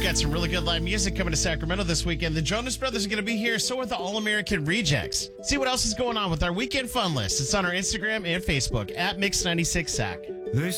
got some really good live music coming to Sacramento this weekend. The Jonas Brothers are going to be here, so are the All-American Rejects. See what else is going on with our weekend fun list. It's on our Instagram and Facebook at Mix96Sac.